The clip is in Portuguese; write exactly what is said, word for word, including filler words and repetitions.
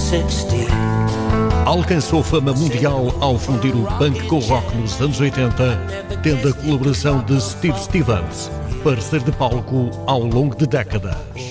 Alcançou fama mundial ao fundir o punk com o rock nos anos oitenta, tendo a colaboração de Steve Stevens, parceiro de palco ao longo de décadas.